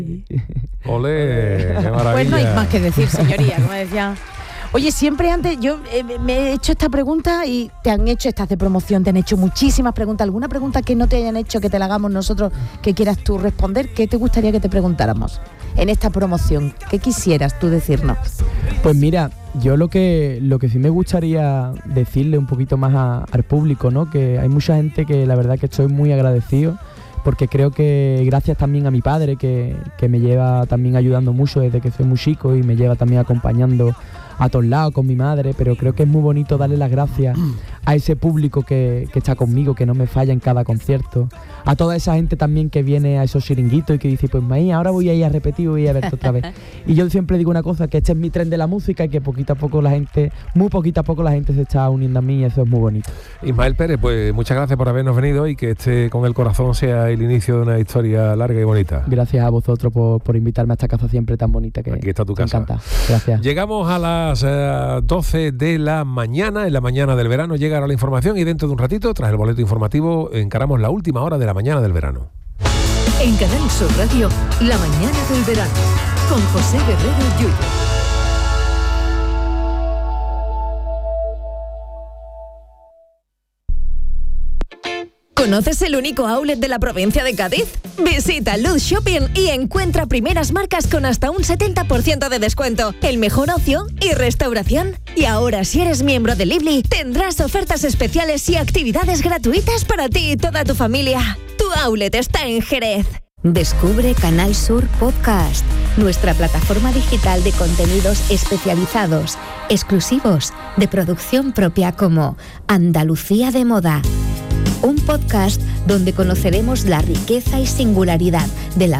¡Olé! ¡Qué maravilla! Pues no hay más que decir, señoría, como decía. Oye, siempre antes, yo me he hecho esta pregunta y te han hecho estas de promoción, te han hecho muchísimas preguntas. ¿Alguna pregunta que no te hayan hecho, que te la hagamos nosotros, que quieras tú responder? ¿Qué te gustaría que te preguntáramos en esta promoción? ¿Qué quisieras tú decirnos? Pues mira, yo lo que sí me gustaría decirle un poquito más al público, ¿no? Que hay mucha gente que la verdad que estoy muy agradecido, porque creo que gracias también a mi padre, que me lleva también ayudando mucho desde que soy muy chico y me lleva también acompañando a todos lados con mi madre, pero creo que es muy bonito darle las gracias a ese público que está conmigo, que no me falla en cada concierto, a toda esa gente también que viene a esos chiringuitos y que dice, pues maíz, ahora voy a ir a repetir, voy a verte otra vez. Y yo siempre digo una cosa, que este es mi tren de la música y que poquito a poco la gente, muy poquito a poco la gente se está uniendo a mí y eso es muy bonito. Ismael Pérez, pues muchas gracias por habernos venido y que este Con el Corazón sea el inicio de una historia larga y bonita. Gracias a vosotros por invitarme a esta casa siempre tan bonita que aquí está tu casa. Me encanta. Gracias. Llegamos a las 12 de la mañana, en la mañana del verano llega ahora la información y dentro de un ratito, tras el boleto informativo, encaramos la última hora de la mañana del verano. En Canal Sur Radio, la mañana del verano, con José Guerrero Yuyo. ¿Conoces el único outlet de la provincia de Cádiz? Visita Luz Shopping y encuentra primeras marcas con hasta un 70% de descuento, el mejor ocio y restauración. Y ahora, si eres miembro de Lively, tendrás ofertas especiales y actividades gratuitas para ti y toda tu familia. Tu outlet está en Jerez. Descubre Canal Sur Podcast, nuestra plataforma digital de contenidos especializados, exclusivos, de producción propia, como Andalucía de Moda. Un podcast donde conoceremos la riqueza y singularidad de la